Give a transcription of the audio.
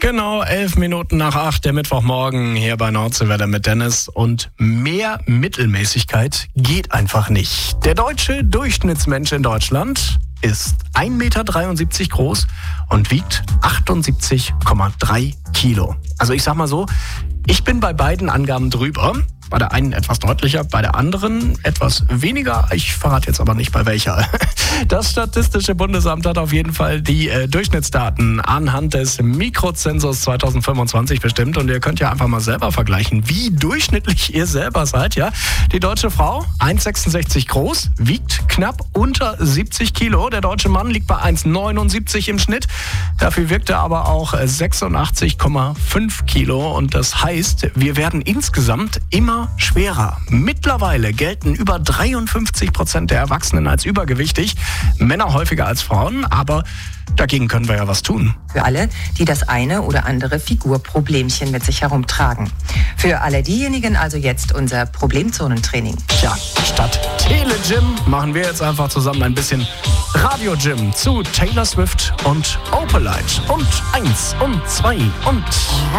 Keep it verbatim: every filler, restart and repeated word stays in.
Genau, elf Minuten nach acht, der Mittwochmorgen hier bei Nordseewelle mit Dennis. Und mehr Mittelmäßigkeit geht einfach nicht. Der deutsche Durchschnittsmensch in Deutschland ist ein Meter dreiundsiebzig groß und wiegt achtundsiebzig Komma drei Kilo. Also ich sag mal so, ich bin bei beiden Angaben drüber. Bei der einen etwas deutlicher, bei der anderen etwas weniger. Ich verrate jetzt aber nicht bei welcher. Das Statistische Bundesamt hat auf jeden Fall die äh, Durchschnittsdaten anhand des Mikrozensus zwanzig fünfundzwanzig bestimmt. Und ihr könnt ja einfach mal selber vergleichen, wie durchschnittlich ihr selber seid. Ja? Die deutsche Frau, eins Komma sechsundsechzig groß, wiegt knapp unter siebzig Kilo. Der deutsche Mann liegt bei eins Komma neunundsiebzig im Schnitt. Dafür wirkt er aber auch sechsundachtzig Komma fünf Kilo. Und das heißt, wir werden insgesamt immer schwerer. Mittlerweile gelten über dreiundfünfzig Prozent der Erwachsenen als übergewichtig. Männer häufiger als Frauen, aber dagegen können wir ja was tun. Für alle, die das eine oder andere Figurproblemchen mit sich herumtragen. Für alle diejenigen also jetzt unser Problemzonentraining. Tja, statt Tele-Gym machen wir jetzt einfach zusammen ein bisschen Radio-Gym zu Taylor Swift und Opalite. Und eins und zwei und...